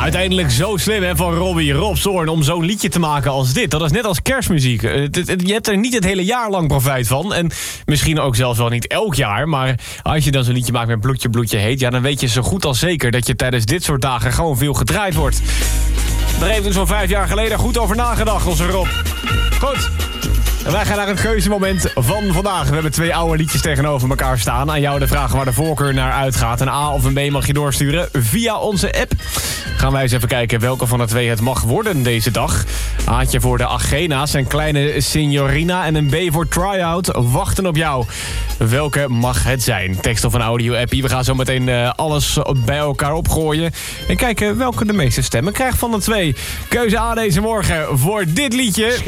Uiteindelijk zo slim hè, van Rob Zorn om zo'n liedje te maken als dit. Dat is net als kerstmuziek. Je hebt er niet het hele jaar lang profijt van. En misschien ook zelfs wel niet elk jaar. Maar als je dan zo'n liedje maakt met bloedje heet... ja, dan weet je zo goed als zeker dat je tijdens dit soort dagen gewoon veel gedraaid wordt. Daar heeft dus zo'n 5 jaar geleden goed over nagedacht, onze Rob. Goed. En wij gaan naar het keuzemoment van vandaag. We hebben 2 oude liedjes tegenover elkaar staan. Aan jou de vraag waar de voorkeur naar uitgaat. Een A of een B mag je doorsturen via onze app. Gaan wij eens even kijken welke van de 2 het mag worden deze dag. Aatje voor de Agena's, een kleine Signorina en een B voor Tryout wachten op jou. Welke mag het zijn? Tekst of een audio-appie. We gaan zo meteen alles bij elkaar opgooien. En kijken welke de meeste stemmen krijgt van de 2. Keuze A deze morgen voor dit liedje.